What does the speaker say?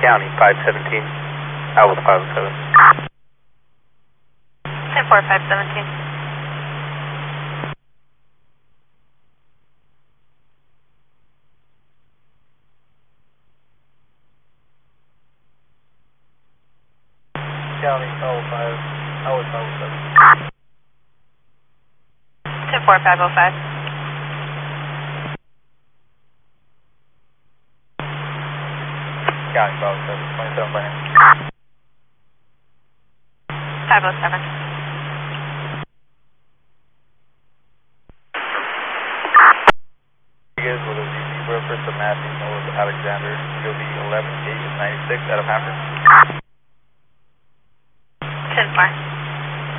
County, 517, out with 507. 10-4-517. County, 505, out with 507. 10-4-505. County, 507, 27 by 507. Rodriguez with a ZZ Brooklyn to Matthew North Alexander, COB 11-8-96 out of Hammer. 10-4.